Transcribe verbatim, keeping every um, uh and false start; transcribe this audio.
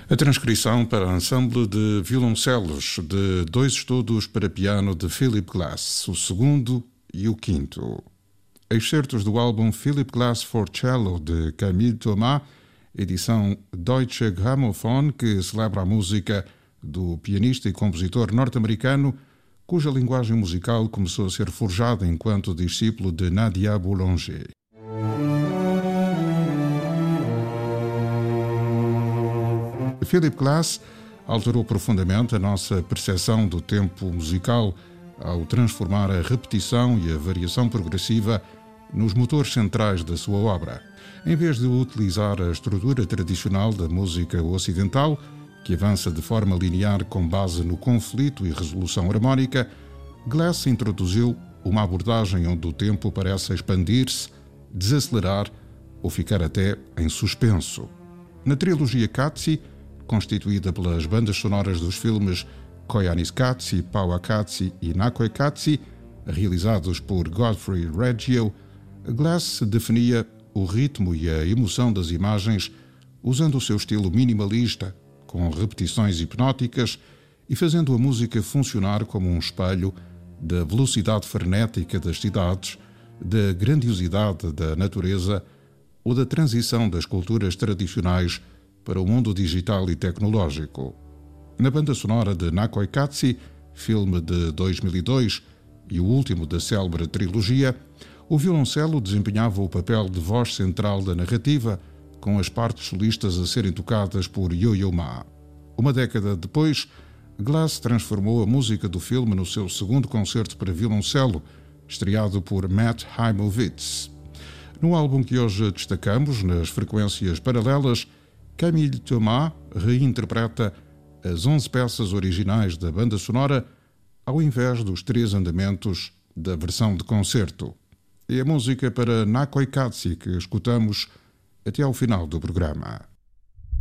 A transcrição para ensemble de violoncelos de dois estudos para piano de Philip Glass, o segundo e o quinto. Excertos do álbum Philip Glass for Cello de Camille Thomas, edição Deutsche Grammophon, que celebra a música do pianista e compositor norte-americano, cuja linguagem musical começou a ser forjada enquanto discípulo de Nadia Boulanger. Philip Glass alterou profundamente a nossa percepção do tempo musical ao transformar a repetição e a variação progressiva nos motores centrais da sua obra. Em vez de utilizar a estrutura tradicional da música ocidental, que avança de forma linear com base no conflito e resolução harmónica, Glass introduziu uma abordagem onde o tempo parece expandir-se, desacelerar ou ficar até em suspenso. Na trilogia Qatsi, constituída pelas bandas sonoras dos filmes Koyaanisqatsi, Pauapqatsi e Naquaquatsi, realizados por Godfrey Reggio, Glass definia o ritmo e a emoção das imagens usando o seu estilo minimalista, com repetições hipnóticas e fazendo a música funcionar como um espelho da velocidade frenética das cidades, da grandiosidade da natureza ou da transição das culturas tradicionais para o mundo digital e tecnológico. Na banda sonora de Naquaquatsi, filme de dois mil e dois e o último da célebre trilogia, o violoncelo desempenhava o papel de voz central da narrativa, com as partes solistas a serem tocadas por Yo-Yo Ma. Uma década depois, Glass transformou a música do filme no seu segundo concerto para violoncelo, estreado por Matt Himowitz. No álbum que hoje destacamos, nas frequências paralelas, Camille Thomas reinterpreta as onze peças originais da banda sonora ao invés dos três andamentos da versão de concerto. É a música para Naquaquatsi que escutamos até ao final do programa.